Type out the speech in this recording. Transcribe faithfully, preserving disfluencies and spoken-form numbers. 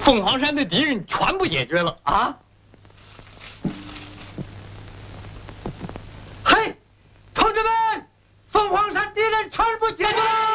凤凰山的敌人全部解决了啊！嘿，同志们，凤凰山敌人全部解决了！